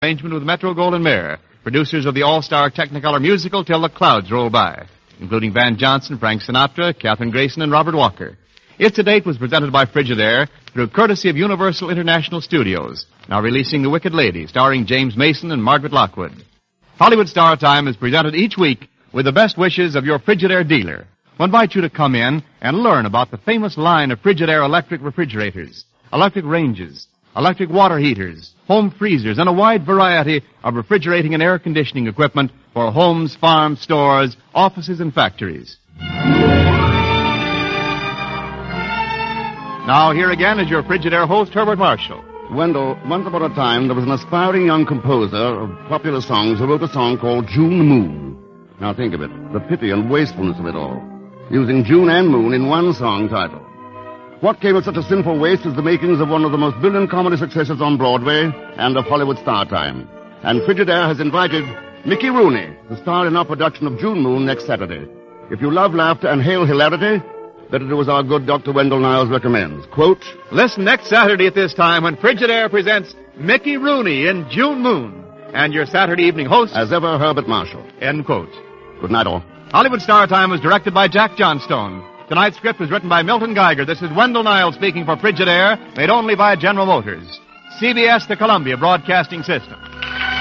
Arrangement with Metro-Goldwyn-Mayer, producers of the all-star Technicolor musical Till the Clouds Roll By, including Van Johnson, Frank Sinatra, Katherine Grayson, and Robert Walker. It's a Date was presented by Frigidaire through courtesy of Universal International Studios, now releasing The Wicked Lady, starring James Mason and Margaret Lockwood. Hollywood Star Time is presented each week with the best wishes of your Frigidaire dealer. We invite you to come in and learn about the famous line of Frigidaire electric refrigerators, electric ranges, electric water heaters, home freezers, and a wide variety of refrigerating and air conditioning equipment for homes, farms, stores, offices, and factories. Now, here again is your Frigidaire host, Herbert Marshall. Wendell, once upon a time, there was an aspiring young composer of popular songs who wrote a song called June Moon. Now think of it, the pity and wastefulness of it all, using June and Moon in one song title. What came of such a sinful waste is the makings of one of the most brilliant comedy successes on Broadway and of Hollywood Star Time. And Frigidaire has invited Mickey Rooney to star in our production of June Moon next Saturday. If you love laughter and hail hilarity, better do as our good Dr. Wendell Niles recommends. Quote, Listen next Saturday at this time when Frigidaire presents Mickey Rooney in June Moon, and your Saturday evening host, as ever, Herbert Marshall. End quote. Good night, all. Hollywood Star Time was directed by Jack Johnstone. Tonight's script was written by Milton Geiger. This is Wendell Niles speaking for Frigidaire, made only by General Motors. CBS, the Columbia Broadcasting System.